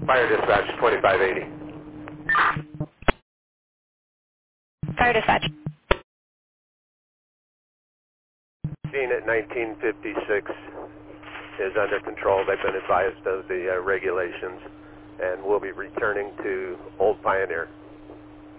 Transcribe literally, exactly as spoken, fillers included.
Fire dispatch twenty-five eighty. Fire dispatch. Scene at nineteen fifty-six is under control. They've been advised of the uh, regulations, and we'll be returning to Old Pioneer.